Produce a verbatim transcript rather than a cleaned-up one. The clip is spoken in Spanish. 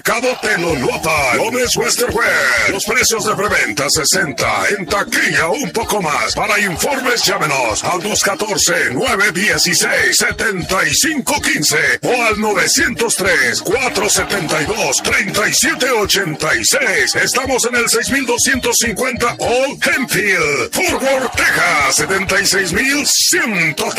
Cabo te lo nota. Gómez Westerware. Los precios de preventa sesenta. En taquilla un poco más. Para informes llámenos al dos uno cuatro, nueve uno seis, siete cinco uno cinco o al nueve cero tres, cuatro siete dos, tres siete ocho seis. Estamos en el seis mil doscientos cincuenta Old Hempfield, Fort Worth, Texas, setenta y seis mil ciento